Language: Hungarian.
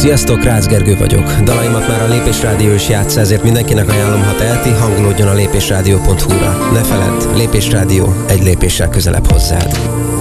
Sziasztok, Rácz Gergő vagyok. Dalaimat már a Lépés Rádió is játsza, ezért mindenkinek ajánlom, ha teheti, hangolódjon a lépésrádió.hu-ra. Ne feledd, Lépés Rádió egy lépéssel közelebb hozzád.